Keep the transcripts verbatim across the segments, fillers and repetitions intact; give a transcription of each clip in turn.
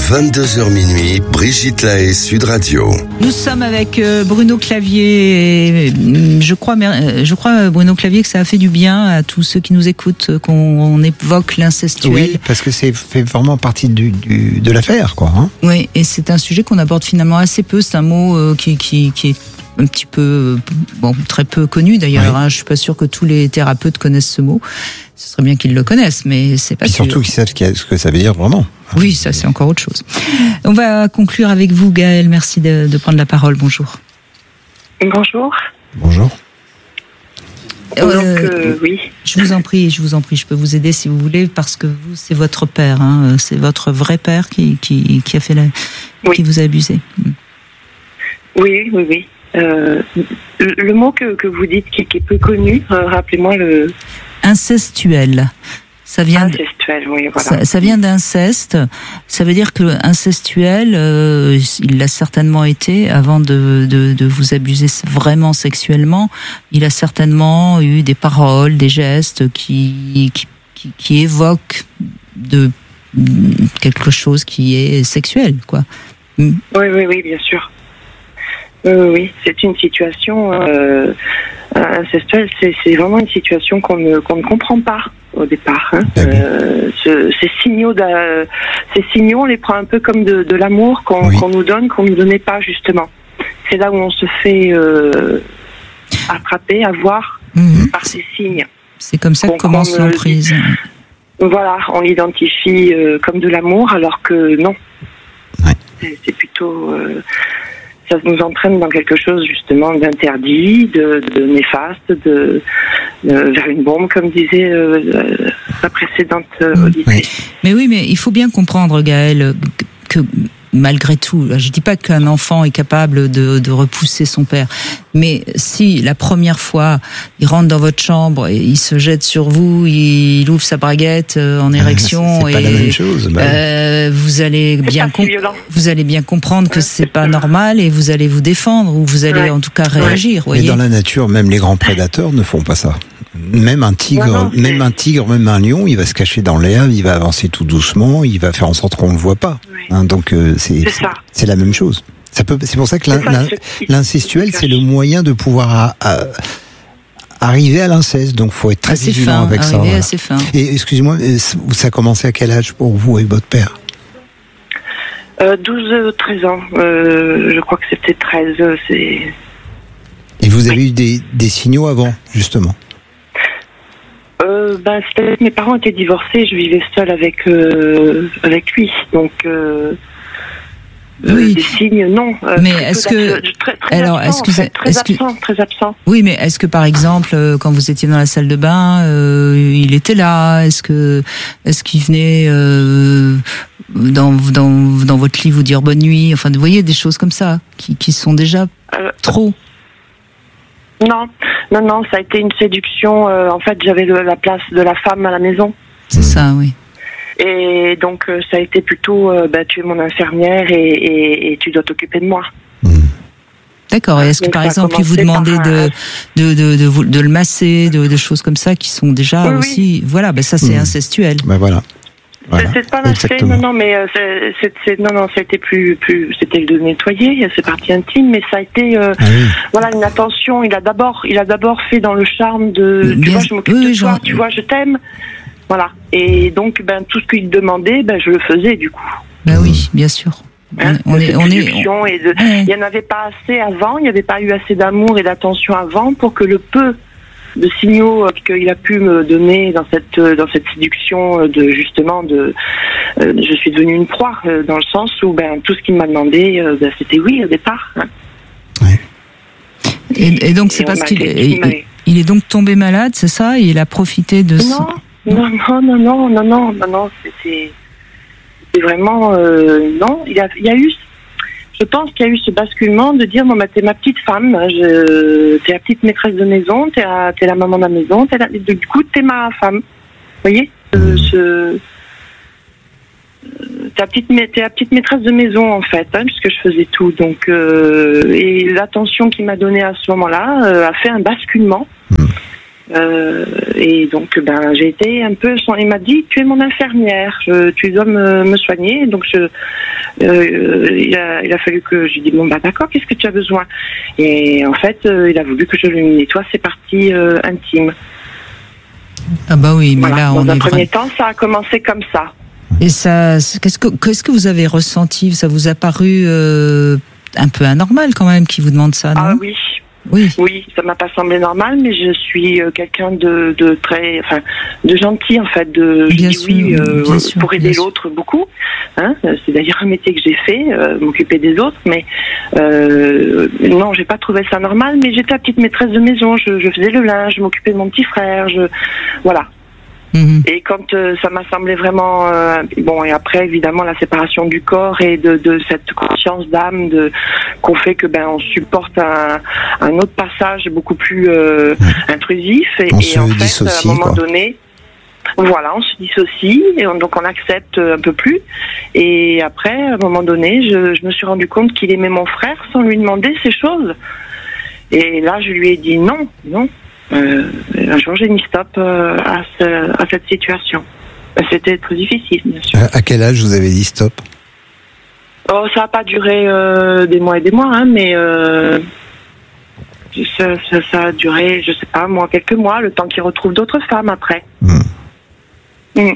vingt-deux heures minuit, Brigitte Lahaie, Sud Radio. Nous sommes avec Bruno Clavier. Et je crois, je crois, Bruno Clavier, que ça a fait du bien à tous ceux qui nous écoutent, qu'on évoque l'incestuel. Oui, parce que c'est fait vraiment partie du, du, de l'affaire, quoi. Hein. Oui, et c'est un sujet qu'on aborde finalement assez peu. C'est un mot euh, qui, qui, qui est un petit peu, bon, très peu connu d'ailleurs. Oui. Hein. Je suis pas sûre que tous les thérapeutes connaissent ce mot. Ce serait bien qu'ils le connaissent, mais c'est pas sûr. Et surtout qu'ils savent ce que ça veut dire vraiment. Oui, ça c'est encore autre chose. On va conclure avec vous, Gaëlle. Merci de, de prendre la parole. Bonjour. Bonjour. Bonjour. Euh, Donc, euh, oui. Je vous en prie, je vous en prie, je peux vous aider si vous voulez, parce que vous, c'est votre père, hein, c'est votre vrai père qui, qui, qui a fait la, oui. qui vous a abusé. Oui, oui, oui. Euh, le, le mot que, que vous dites qui, qui est peu connu, euh, rappelez-moi le... Incestuel. Ça vient, incestuel, oui, voilà. ça, ça vient d'inceste. Ça veut dire que incestuel, euh, il l'a certainement été avant de, de, de vous abuser vraiment sexuellement. Il a certainement eu des paroles, des gestes qui, qui, qui, qui évoquent de quelque chose qui est sexuel, quoi. Oui, oui, oui, bien sûr. Euh, oui, c'est une situation euh, incestuelle. C'est, c'est vraiment une situation qu'on ne, qu'on ne comprend pas au départ. Hein. Euh, ce, ces signaux, ces signaux, on les prend un peu comme de, de l'amour qu'on, oui. qu'on nous donne, qu'on ne nous donnait pas justement. C'est là où on se fait euh, attraper, avoir mmh. par ces signes. C'est comme ça que commence l'emprise. Voilà, on l'identifie euh, comme de l'amour, alors que non. Ouais. C'est, c'est plutôt. Euh, ça nous entraîne dans quelque chose justement d'interdit, de, de néfaste, de, de vers une bombe, comme disait euh, la précédente euh, auditrice. Oui. Mais oui, mais il faut bien comprendre, Gaëlle, que malgré tout, je dis pas qu'un enfant est capable de, de repousser son père, mais si la première fois il rentre dans votre chambre et il se jette sur vous, il ouvre sa braguette en érection, c'est, c'est et pas la même chose. Bah. Euh, vous allez c'est bien comp- vous allez bien comprendre que c'est pas normal et vous allez vous défendre ou vous allez ouais. en tout cas réagir. Ouais. Voyez. Mais dans la nature, même les grands prédateurs ne font pas ça. Même un tigre, non, non, même un tigre, même un lion, il va se cacher dans l'herbe, il va avancer tout doucement, il va faire en sorte qu'on ne le voit pas. Oui. Hein, donc euh, c'est, c'est, c'est, c'est la même chose. Ça peut, c'est pour ça que l'in, l'in, l'incestuel, c'est le moyen de pouvoir à, à, arriver à l'inceste. Donc, faut être très assez vigilant fin, avec ça. Voilà. Assez fin. Et excusez-moi, ça a commencé à quel âge pour vous et votre père? euh, douze, treize ans. Euh, je crois que c'était treize. C'est... Et vous avez oui. eu des, des signaux avant, justement? Euh, ben, c'est, mes parents étaient divorcés, je vivais seule avec euh, avec lui, donc euh, oui. des signes non. Euh, mais est-ce que très, très alors absent, est-ce que en fait, très est-ce absent, que... très absent. Oui, mais est-ce que par exemple quand vous étiez dans la salle de bain, euh, il était là? Est-ce que est-ce qu'il venait euh, dans dans dans votre lit vous dire bonne nuit? Enfin, vous voyez des choses comme ça qui qui sont déjà euh, trop. Non, non, non, ça a été une séduction. Euh, en fait, j'avais le, la place de la femme à la maison. C'est ça, oui. Et donc, euh, ça a été plutôt, euh, bah, tu es mon infirmière et, et, et tu dois t'occuper de moi. Mmh. D'accord. Et est-ce que, donc, par exemple, il vous demandait de, de, de, de, de, de le masser, de, de choses comme ça qui sont déjà oui, aussi... Oui. Voilà, bah, ça, c'est mmh. incestuel. Ben voilà. Voilà. C'est pas l'aspect, non, non, mais euh, c'est, c'est, c'est, non, non, ça a été plus, plus, c'était de nettoyer, c'est partie intime, mais ça a été, euh, ah oui. voilà, une attention. Il a d'abord, il a d'abord fait dans le charme de, tu vois, je m'occupe oui, de toi, tu vois, je t'aime, voilà. Et donc, ben, tout ce qu'il demandait, ben, je le faisais du coup. Ben oui, bien sûr. Hein, on est, on est, on... Et de, il y en avait pas assez avant, il n'y avait pas eu assez d'amour et d'attention avant pour que le peu de signaux qu'il a pu me donner dans cette dans cette séduction de justement de euh, je suis devenue une proie euh, dans le sens où ben tout ce qu'il m'a demandé euh, ben, c'était oui au départ. Hein. Ouais. Et, et donc c'est et parce qu'il est, il, il est donc tombé malade, c'est ça? Et il a profité de non, son... non non non non non non non non c'était c'est vraiment euh, non il y a il y a eu Je pense qu'il y a eu ce basculement de dire bon bah t'es ma petite femme, je, t'es la petite maîtresse de maison, t'es la, t'es la maman de la maison, t'es la, du coup t'es ma femme, vous voyez, euh, ce, t'es la petite, t'es la petite maîtresse de maison en fait, hein, puisque je faisais tout, donc euh, et l'attention qu'il m'a donnée à ce moment-là euh, a fait un basculement. Euh, et donc, ben, j'ai été un peu. Son, il m'a dit, tu es mon infirmière, je, tu dois me, me soigner. Donc, je, euh, il, a, il a fallu que je lui dis bon bah d'accord, qu'est-ce que tu as besoin? Et en fait, euh, il a voulu que je lui nettoie ses parties euh, intimes. Ah bah oui, mais voilà. là, on dans un est premier vrai... temps, ça a commencé comme ça. Et ça, qu'est-ce que qu'est-ce que vous avez ressenti? Ça vous a paru euh, un peu anormal quand même qu'il vous demande ça, non? Ah oui. Oui. Oui, ça m'a pas semblé normal, mais je suis euh, quelqu'un de, de très, enfin, de gentil en fait. De, je bien dis sûr, oui euh, bien sûr, pour aider l'autre beaucoup. Hein, c'est d'ailleurs un métier que j'ai fait, euh, m'occuper des autres. Mais euh, non, j'ai pas trouvé ça normal. Mais j'étais la petite maîtresse de maison. Je, je faisais le linge, je m'occupais de mon petit frère. Je, voilà. Et quand euh, ça m'a semblé vraiment euh, bon, et après évidemment la séparation du corps et de, de cette conscience d'âme de qu'on fait que ben on supporte un, un autre passage beaucoup plus euh, intrusif et, on et se en fait dissocie, à un moment quoi. donné voilà, on se dissocie et on, donc on accepte un peu plus et après à un moment donné je, je me suis rendu compte qu'il aimait mon frère sans lui demander ces choses et là je lui ai dit non, non. Euh, un jour, j'ai mis stop euh, à, ce, à cette situation. C'était très difficile, bien sûr. À quel âge vous avez dit stop? Oh, ça n'a pas duré euh, des mois et des mois, hein, mais euh, ça, ça, ça a duré, je sais pas, moi, quelques mois, le temps qu'il retrouve d'autres femmes après. Mmh. Mmh.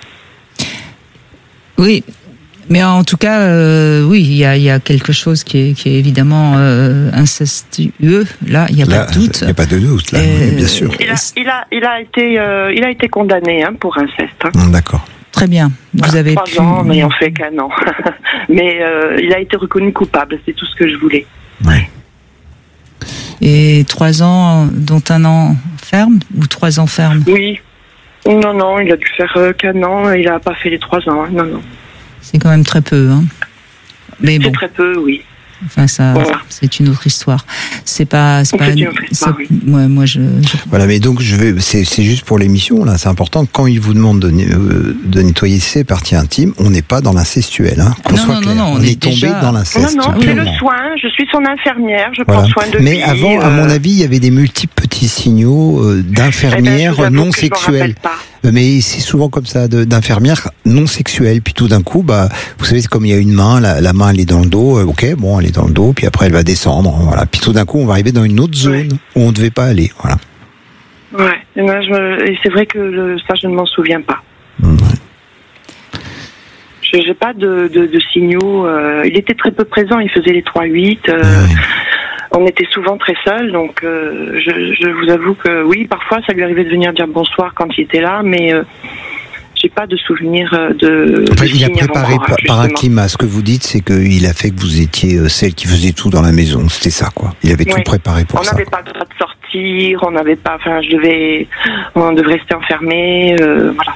Oui. Mais en tout cas, euh, oui, il y a, y a quelque chose qui est, qui est évidemment euh, incestueux. Là, il n'y a là, pas de doute. Il n'y a pas de doute, là, euh, oui, bien sûr. Il a, il a, il a été, euh, il a été condamné hein, pour inceste. Hein. D'accord. Très bien. Vous voilà, avez trois pu... ans, mais on fait qu'un an. mais euh, il a été reconnu coupable. C'est tout ce que je voulais. Oui. Et trois ans, dont un an ferme ou trois ans ferme? Oui. Non, non, il a dû faire euh, qu'un an. Il n'a pas fait les trois ans. Hein. Non, non. C'est quand même très peu, hein. Mais c'est bon. très peu, oui. Enfin, ça, voilà. C'est une autre histoire. C'est pas, c'est pas. C'est une autre histoire, oui. Ouais, moi, je, je... Voilà, mais donc je vais. C'est, c'est juste pour l'émission là. C'est important. Quand il vous demande de, euh, de nettoyer ses parties intimes, on n'est pas dans l'incestuel, hein. Qu'on non, soit non, clair. non, non, on, on est, est tombé déjà... dans l'inceste. Non, non, c'est le purement. soin. Je suis son infirmière. Je Voilà. prends soin de mais lui. avant, euh... à mon avis, il y avait des multiples petits signaux euh, d'infirmières eh ben, non sexuelles. Mais c'est souvent comme ça, de, d'infirmières non sexuelles. Puis tout d'un coup, bah, vous savez, c'est comme il y a une main, la, la main elle est dans le dos. Euh, ok, bon, elle est dans le dos, puis après elle va descendre. Voilà. Puis tout d'un coup, on va arriver dans une autre zone ouais. où on ne devait pas aller. Voilà. Ouais. Et, moi, je, et c'est vrai que le, ça, je ne m'en souviens pas. Mmh. Je n'ai pas de, de, de signaux. Euh, il était très peu présent. Il faisait les trois huit. Euh, ouais. On était souvent très seuls, donc euh, je, je vous avoue que oui, parfois ça lui arrivait de venir dire bonsoir quand il était là, mais euh, j'ai pas de souvenir de. Enfin, de il a préparé par, par un climat. Ce que vous dites, c'est qu'il a fait que vous étiez celle qui faisait tout dans la maison. C'était ça, quoi. Il avait ouais. tout préparé pour on ça. On n'avait pas le droit de sortir, on n'avait pas. Enfin, je devais, on devait rester enfermé, euh, voilà.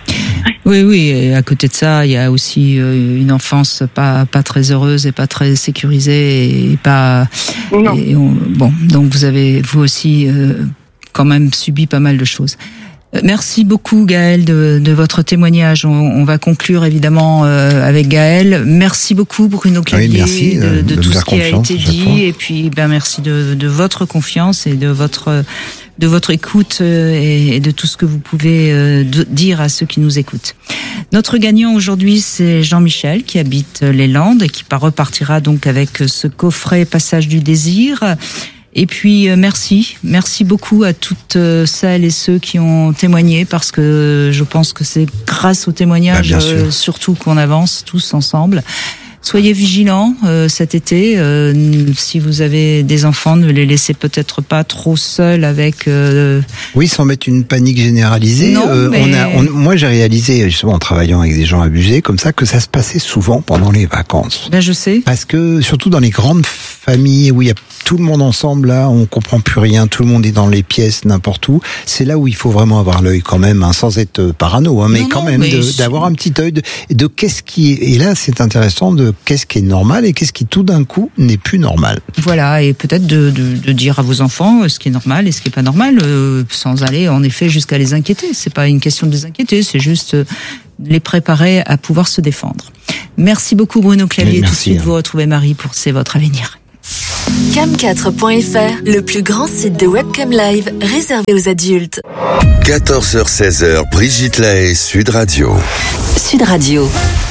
Oui, oui. Et à côté de ça, il y a aussi une enfance pas pas très heureuse et pas très sécurisée et pas. Non. Et on, bon, donc vous avez vous aussi euh, quand même subi pas mal de choses. Merci beaucoup Gaëlle de, de votre témoignage. On, on va conclure évidemment euh, avec Gaëlle. Merci beaucoup Bruno Clavier oui, merci, de, de, de tout ce qui a été dit fois. et puis ben merci de, de votre confiance et de votre de votre écoute et de tout ce que vous pouvez euh, dire à ceux qui nous écoutent. Notre gagnant aujourd'hui, c'est Jean-Michel qui habite les Landes et qui repartira donc avec ce coffret Passage du désir. Et puis euh, merci, merci beaucoup à toutes euh, celles et ceux qui ont témoigné parce que je pense que c'est grâce aux témoignages bah, euh, surtout qu'on avance tous ensemble. Soyez vigilants euh, cet été. Euh, si vous avez des enfants, ne les laissez peut-être pas trop seuls avec. Euh... Oui, sans mettre une panique généralisée. Non, euh, mais... on a, on, moi, j'ai réalisé justement en travaillant avec des gens abusés comme ça que ça se passait souvent pendant les vacances. Ben je sais. Parce que surtout dans les grandes familles où il y a tout le monde ensemble là, on comprend plus rien, tout le monde est dans les pièces, n'importe où. C'est là où il faut vraiment avoir l'œil quand même, hein, sans être parano, hein, mais non, quand non, même mais de, d'avoir un petit œil de, de qu'est-ce qui est. Et là, c'est intéressant de qu'est-ce qui est normal et qu'est-ce qui tout d'un coup n'est plus normal. Voilà, et peut-être de, de, de dire à vos enfants ce qui est normal et ce qui est pas normal, euh, sans aller en effet jusqu'à les inquiéter. C'est pas une question de les inquiéter, c'est juste les préparer à pouvoir se défendre. Merci beaucoup Bruno Clavier. Merci, tout de suite, hein. Vous retrouvez Marie pour C'est votre avenir. cam quatre point f r, le plus grand site de webcam live réservé aux adultes. quatorze heures seize, Brigitte Lahaie, Sud Radio. Sud Radio.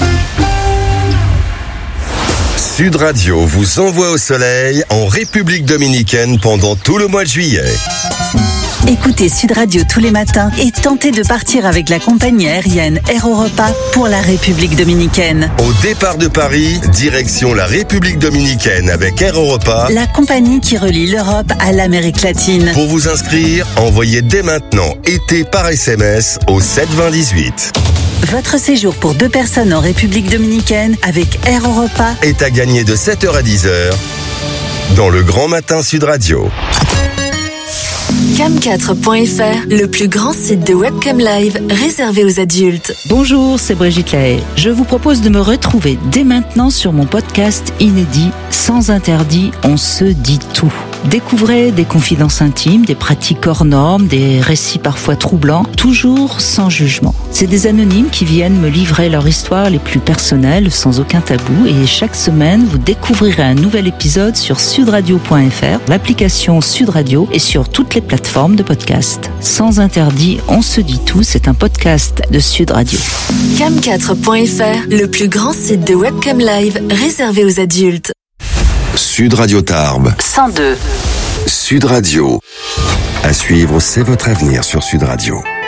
Sud Radio vous envoie au soleil en République dominicaine pendant tout le mois de juillet. Écoutez Sud Radio tous les matins et tentez de partir avec la compagnie aérienne Air Europa pour la République dominicaine. Au départ de Paris, direction la République dominicaine avec Air Europa, la compagnie qui relie l'Europe à l'Amérique latine. Pour vous inscrire, envoyez dès maintenant été par S M S au sept vingt dix-huit. Votre séjour pour deux personnes en République dominicaine avec Air Europa est à gagner de sept heures à dix heures dans le Grand Matin Sud Radio. cam quatre point f r, le plus grand site de webcam live réservé aux adultes. Bonjour, c'est Brigitte Lahaie. Je vous propose de me retrouver dès maintenant sur mon podcast inédit Sans interdit, on se dit tout. Découvrez des confidences intimes, des pratiques hors normes, des récits parfois troublants, toujours sans jugement. C'est des anonymes qui viennent me livrer leur histoire les plus personnelles, sans aucun tabou, et chaque semaine, vous découvrirez un nouvel épisode sur sudradio point f r, l'application Sud Radio et sur toutes les plateformes de podcast. Sans interdit, on se dit tout, c'est un podcast de Sud Radio. cam quatre point f r, le plus grand site de webcam live réservé aux adultes. Sud Radio Tarbes. cent deux. Sud Radio. À suivre, c'est votre avenir sur Sud Radio.